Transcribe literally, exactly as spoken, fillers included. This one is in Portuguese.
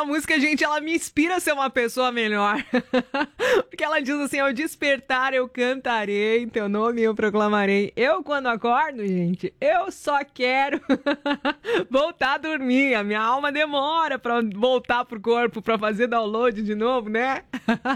essa música, gente, ela me inspira a ser uma pessoa melhor. Porque ela diz assim, ao despertar eu cantarei, teu nome eu proclamarei. Eu, quando acordo, gente, eu só quero voltar a dormir. A minha alma demora pra voltar pro corpo, pra fazer download de novo, né?